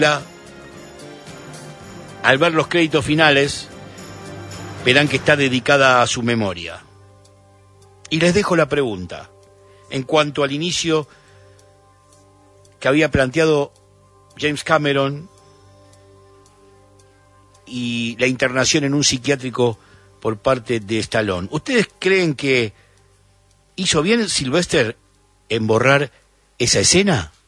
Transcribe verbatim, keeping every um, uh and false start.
Al ver los créditos finales, verán que está dedicada a su memoria. Y les dejo la pregunta, en cuanto al inicio que había planteado James Cameron y la internación en un psiquiátrico por parte de Stallone. ¿Ustedes creen que hizo bien Sylvester en borrar esa escena?